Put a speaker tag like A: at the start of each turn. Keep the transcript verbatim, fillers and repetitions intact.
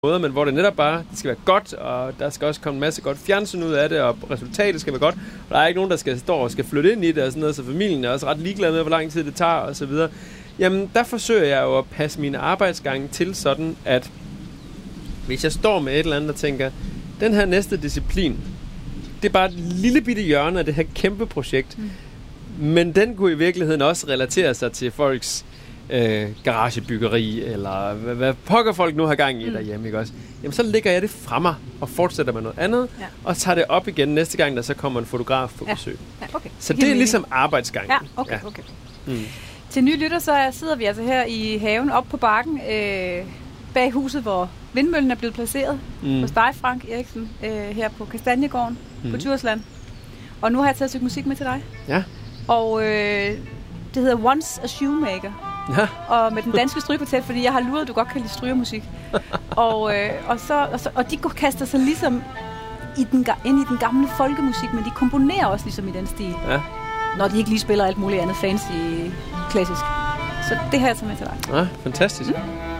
A: måder, men hvor det netop bare, det skal være godt, og der skal også komme en masse godt fjernsyn ud af det, og resultatet skal være godt. Og der er ikke nogen, der skal stå og skal flytte ind i det, og sådan noget, så familien er også ret ligeglad med, hvor lang tid det tager, og så videre. Jamen, der forsøger jeg jo at passe mine arbejdsgange til sådan, at hvis jeg står med et eller andet og tænker, den her næste disciplin, det er bare et lille bitte hjørne af det her kæmpe projekt, mm. men den kunne i virkeligheden også relatere sig til folks øh, garagebyggeri, eller hvad, hvad pokker folk nu har gang i mm. derhjemme, ikke også? Jamen, så lægger jeg det fra mig, og fortsætter med noget andet, ja. og tager det op igen næste gang, der så kommer en fotograf på besøg.
B: Ja. Ja, okay.
A: Så det, det er ligesom arbejdsgangen.
B: Ja, okay, ja. okay. Mm. Til nye lytter, så sidder vi altså her i haven, op på bakken, øh, bag huset, hvor vindmøllen er blevet placeret, mm. hos dig, Frank Eriksen, øh, her på Kastanjegården mm. på Djursland. Og nu har jeg taget et stykke musik med til dig.
A: Ja.
B: Og øh, det hedder Once a Shoemaker. Ja. Og med den danske strygekvartet, fordi jeg har luret, at du godt kan lide strygermusik. og, øh, og, så, og, så, og de går kaster sig ligesom i den, ind i den gamle folkemusik, men de komponerer også ligesom i den stil. Ja. Når de ikke lige spiller alt muligt andet fancy klassisk. Så det her er så med til dig.
A: Ja, fantastisk. Mm.